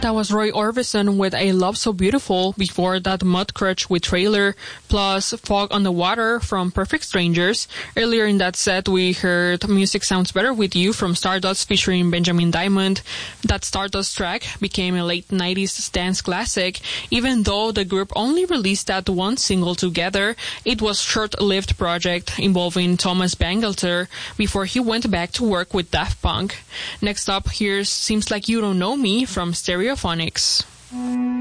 That was Roy Orbison with A Love So Beautiful. Before that, Mudcrutch with Trailer, plus Fog on the Water from Perfect Strangers. Earlier in that set, we heard Music Sounds Better With You from Stardust featuring Benjamin Diamond. That Stardust track became a late 90s dance classic. Even though the group only released that one single together, it was a short-lived project involving Thomas Bangalter before he went back to work with Daft Punk. Next up, here's Seems Like You Don't Know Me from Stereophonics.